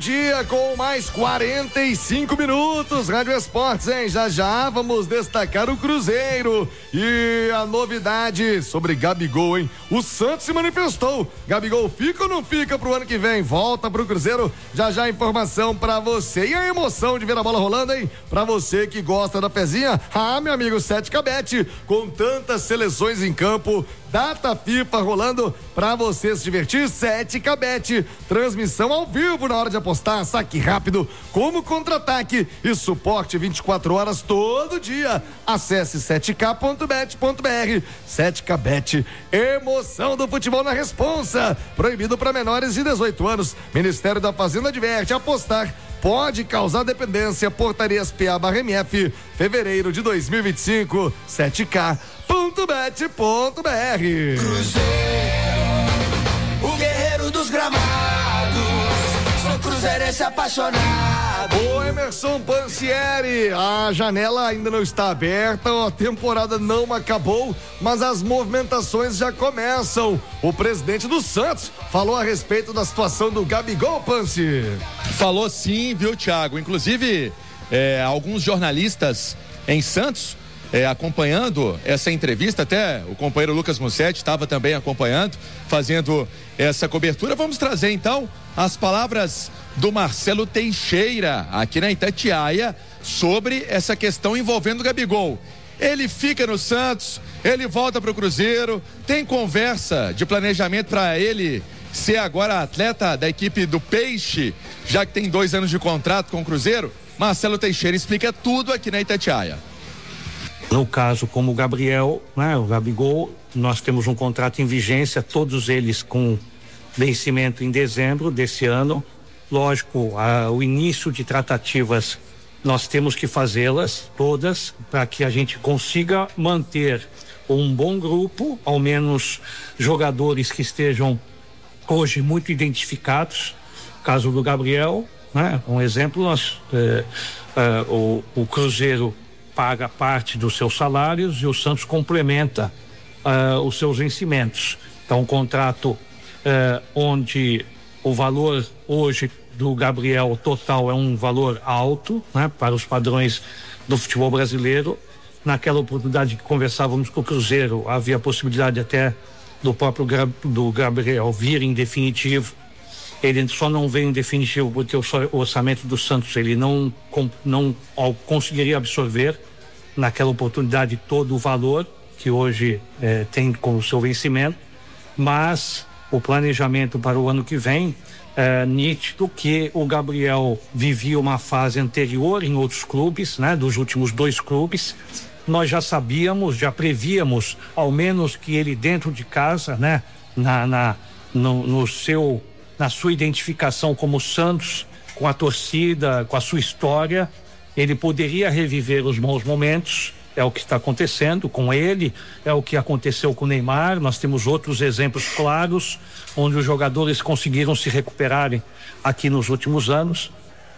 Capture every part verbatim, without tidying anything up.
meio-dia com mais quarenta e cinco minutos, Rádio Esportes, hein? Já já vamos destacar o Cruzeiro e a novidade sobre Gabigol, hein? O Santos se manifestou, Gabigol fica ou não fica pro ano que vem? Volta pro Cruzeiro, já já informação pra você. E a emoção de ver a bola rolando, hein? Pra você que gosta da pezinha, ah, meu amigo, sete K Bet, com tantas seleções em campo, data FIFA rolando pra você se divertir, sete K Bet, transmissão ao vivo na hora de apostar, saque rápido, como contra-ataque e suporte vinte e quatro horas todo dia. Acesse sete k ponto bet ponto b r. sete K Bet, emoção do futebol na responsa, proibido para menores de dezoito anos. Ministério da Fazenda adverte, apostar pode causar dependência. Portarias P A barra M F, fevereiro de dois mil e vinte e cinco, sete k ponto bet ponto b r. Cruzeiro, o guerreiro dos gramados, sou cruzeirense apaixonado. O Emerson Pansieri, a janela ainda não está aberta, a temporada não acabou, mas as movimentações já começam. O presidente do Santos falou a respeito da situação do Gabigol, Pansi. Falou sim, viu, Thiago? Inclusive, é, alguns jornalistas em Santos É, acompanhando essa entrevista, até o companheiro Lucas Mussetti estava também acompanhando, fazendo essa cobertura. Vamos trazer então as palavras do Marcelo Teixeira aqui na Itatiaia sobre essa questão envolvendo o Gabigol. Ele fica no Santos, ele volta para o Cruzeiro, tem conversa de planejamento para ele ser agora atleta da equipe do Peixe, já que tem dois anos de contrato com o Cruzeiro. Marcelo Teixeira explica tudo aqui na Itatiaia. No caso, como o Gabriel, né, o Gabigol, nós temos um contrato em vigência, todos eles com vencimento em dezembro desse ano. Lógico, a, o início de tratativas nós temos que fazê-las todas para que a gente consiga manter um bom grupo, ao menos jogadores que estejam hoje muito identificados. Caso do Gabriel, né, um exemplo, nós, eh, eh, o, o Cruzeiro paga parte dos seus salários e o Santos complementa uh, os seus vencimentos. Então, um contrato uh, onde o valor hoje do Gabriel total é um valor alto, né, para os padrões do futebol brasileiro. Naquela oportunidade que conversávamos com o Cruzeiro, havia a possibilidade até do próprio do Gabriel vir em definitivo. Ele só não veio em definitivo porque o orçamento do Santos ele não, não conseguiria absorver naquela oportunidade todo o valor que hoje eh, tem com o seu vencimento, mas o planejamento para o ano que vem é nítido que o Gabriel vivia uma fase anterior em outros clubes, né, dos últimos dois clubes. Nós já sabíamos, já prevíamos, ao menos que ele dentro de casa, né, na, na no, no seu na sua identificação como Santos, com a torcida, com a sua história, ele poderia reviver os bons momentos. É o que está acontecendo com ele, é o que aconteceu com o Neymar. Nós temos outros exemplos claros onde os jogadores conseguiram se recuperarem aqui nos últimos anos.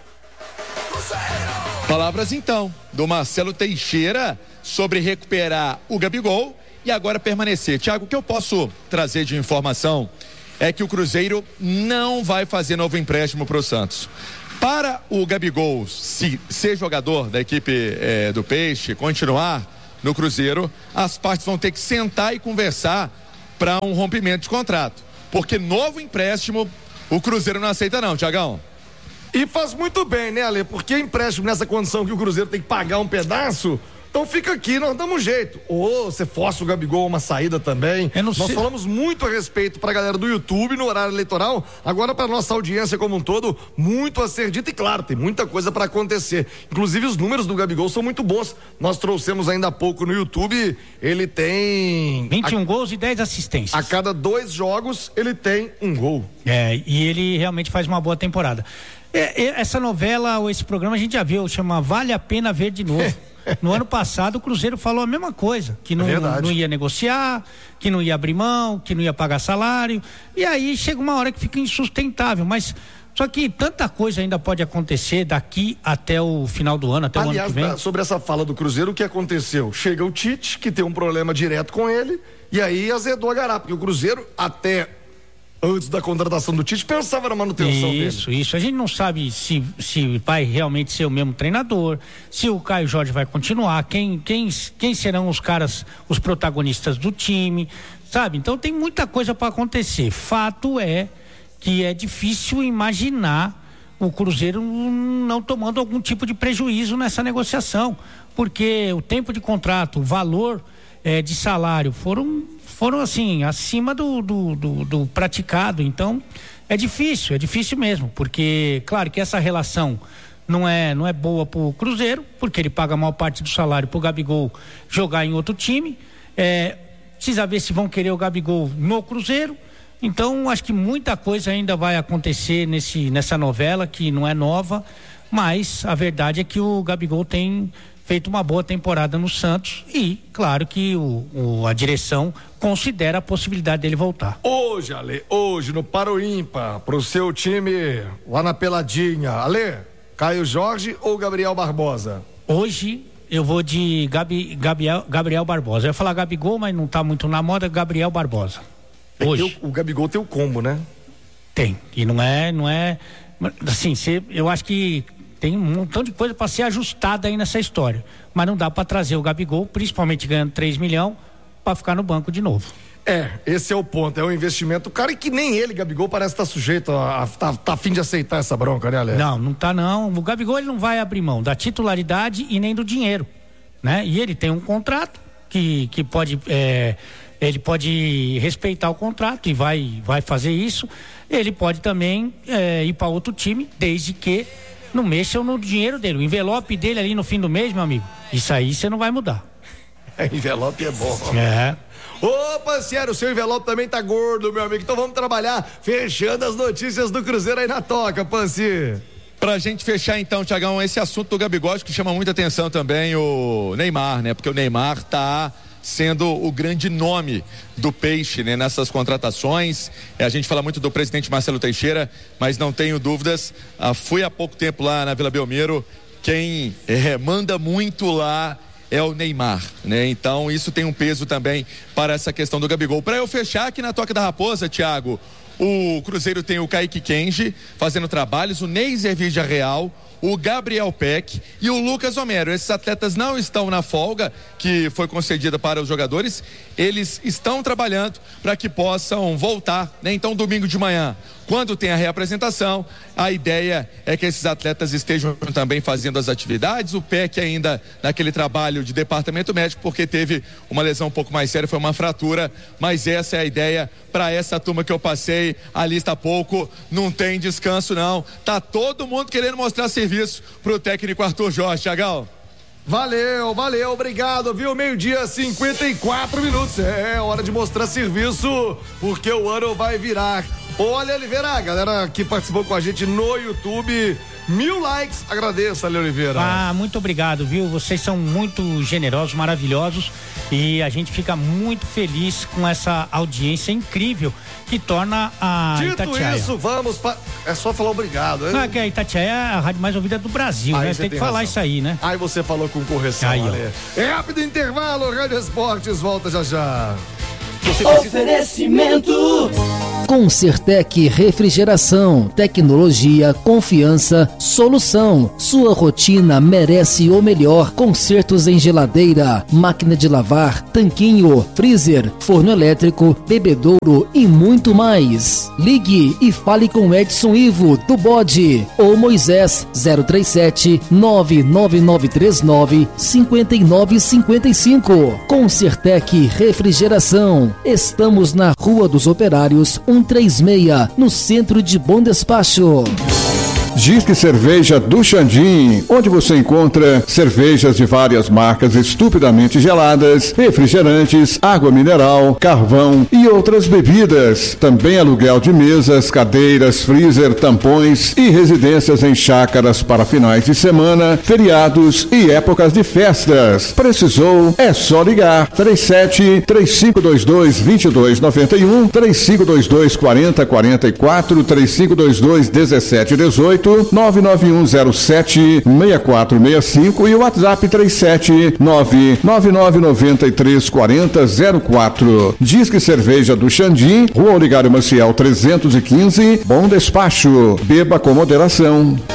Palavras então do Marcelo Teixeira sobre recuperar o Gabigol e agora permanecer. Thiago, o que eu posso trazer de informação é que o Cruzeiro não vai fazer novo empréstimo para o Santos. Para o Gabigol se, ser jogador da equipe eh, do Peixe, continuar no Cruzeiro, as partes vão ter que sentar e conversar para um rompimento de contrato. Porque novo empréstimo o Cruzeiro não aceita não, Thiagão. E faz muito bem, né, Ale? Porque empréstimo nessa condição que o Cruzeiro tem que pagar um pedaço... Então fica aqui, nós damos jeito. Ou você força o Gabigol uma saída também. Nós sei. falamos muito a respeito pra galera do YouTube no horário eleitoral. Agora pra nossa audiência como um todo, muito a ser dito. E claro, tem muita coisa pra acontecer. Inclusive os números do Gabigol são muito bons. Nós trouxemos ainda há pouco no YouTube. Ele tem... vinte e um a... gols e dez assistências. A cada dois jogos ele tem um gol. É, e ele realmente faz uma boa temporada. É, essa novela ou esse programa a gente já viu, chama Vale a Pena Ver de Novo. No ano passado o Cruzeiro falou a mesma coisa, que não, é não ia negociar, que não ia abrir mão, que não ia pagar salário, e aí chega uma hora que fica insustentável, mas só que tanta coisa ainda pode acontecer daqui até o final do ano, até Aliás, o ano que vem. Sobre essa fala do Cruzeiro, o que aconteceu? Chega o Tite, que tem um problema direto com ele, e aí azedou a garapa, porque o Cruzeiro até antes da contratação do Tite, pensava na manutenção isso, dele. Isso, isso. A gente não sabe se, se vai realmente ser o mesmo treinador, se o Caio Jorge vai continuar, quem, quem, quem serão os caras, os protagonistas do time, sabe? Então tem muita coisa para acontecer. Fato é que é difícil imaginar o Cruzeiro não tomando algum tipo de prejuízo nessa negociação, porque o tempo de contrato, o valor eh, de salário foram, foram assim, acima do, do, do, do praticado. Então é difícil, é difícil mesmo, porque claro que essa relação não é, não é boa pro Cruzeiro, porque ele paga a maior parte do salário pro Gabigol jogar em outro time, é, precisa ver se vão querer o Gabigol no Cruzeiro. Então, acho que muita coisa ainda vai acontecer nesse, nessa novela, que não é nova, mas a verdade é que o Gabigol tem feito uma boa temporada no Santos e, claro, que o, o, a direção considera a possibilidade dele voltar. Hoje, Ale, hoje no Para o Ímpar, pro seu time lá na Peladinha, Ale, Caio Jorge ou Gabriel Barbosa? Hoje eu vou de Gabi, Gabriel, Gabriel Barbosa. Eu ia falar Gabigol, mas não tá muito na moda, Gabriel Barbosa. Hoje. É o, o Gabigol tem o combo, né? Tem. E não é, não é, assim, cê, eu acho que tem um montão de coisa para ser ajustada aí nessa história. Mas não dá para trazer o Gabigol, principalmente ganhando três milhões, para ficar no banco de novo. É, esse é o ponto, é um investimento, cara, e que nem ele, Gabigol, parece estar tá sujeito a, a tá, tá a fim de aceitar essa bronca, né, Alex? Não, não tá não. O Gabigol, ele não vai abrir mão da titularidade e nem do dinheiro, né? E ele tem um contrato que, que pode, é, ele pode respeitar o contrato e vai, vai fazer isso. Ele pode também é, ir para outro time, desde que não mexam no dinheiro dele. O envelope dele ali no fim do mês, meu amigo, isso aí você não vai mudar. Envelope é bom. É. Opa, sério, o seu envelope também tá gordo, meu amigo. Então vamos trabalhar fechando as notícias do Cruzeiro aí na toca, Panci. Pra gente fechar então, Tiagão, esse assunto do Gabigol que chama muita atenção também, o Neymar, né? Porque o Neymar tá sendo o grande nome do Peixe, né? Nessas contratações. É, a gente fala muito do presidente Marcelo Teixeira, mas não tenho dúvidas. Ah, fui há pouco tempo lá na Vila Belmiro. Quem é, manda muito lá é o Neymar, né? Então isso tem um peso também para essa questão do Gabigol. Para eu fechar aqui na Toca da Raposa, Thiago, o Cruzeiro tem o Kaique Kenji fazendo trabalhos, o Neiser Vidia Real, o Gabriel Peck e o Lucas Homero. Esses atletas não estão na folga que foi concedida para os jogadores, eles estão trabalhando para que possam voltar, né? Então domingo de manhã, quando tem a reapresentação, a ideia é que esses atletas estejam também fazendo as atividades. O Peck ainda naquele trabalho de departamento médico, porque teve uma lesão um pouco mais séria, foi uma fratura, mas essa é a ideia para essa turma que eu passei a lista há pouco. Não tem descanso não, tá todo mundo querendo mostrar serviço pro técnico Arthur Jorge. Thiagão, valeu, valeu, obrigado, viu? Meio-dia, cinquenta e quatro minutos. É hora de mostrar serviço, porque o ano vai virar. Olha, Oliveira, a galera que participou com a gente no YouTube, mil likes, agradeço, Ale Oliveira. Ah, muito obrigado, viu? Vocês são muito generosos, maravilhosos, e a gente fica muito feliz com essa audiência incrível que torna a Dito Itatiaia. isso, vamos para... É só falar obrigado, hein? Não, é que a Itatiaia é a rádio mais ouvida do Brasil, aí né? Tem que falar razão. Isso aí, né? Aí você falou com correção, aí, Ale. É rápido intervalo, Rádio Esportes volta já já. Oferecimento Concertec Refrigeração, tecnologia, confiança, solução. Sua rotina merece o melhor. Consertos em geladeira, máquina de lavar, tanquinho, freezer, forno elétrico, bebedouro e muito mais. Ligue e fale com Edson Ivo do Bode ou Moisés zero três sete nove nove nove três nove cinco nove cinco cinco. Concertec Refrigeração. Estamos na Rua dos Operários cento e trinta e seis, no centro de Bom Despacho. Disque Cerveja do Xandim, onde você encontra cervejas de várias marcas estupidamente geladas, refrigerantes, água mineral, carvão e outras bebidas. Também aluguel de mesas, cadeiras, freezer, tampões e residências em chácaras para finais de semana, feriados e épocas de festas. Precisou? É só ligar. três sete três cinco dois dois dois dois nove um, três cinco dois dois quatro zero quatro quatro, três cinco dois dois um sete um oito oito nove nove um zero sete seis quatro seis cinco e o WhatsApp três sete nove nove nove nove três quatro zero zero quatro. Disque Cerveja do Xandim, Rua Oligário Maciel trezentos e quinze, Bom Despacho. Beba com moderação.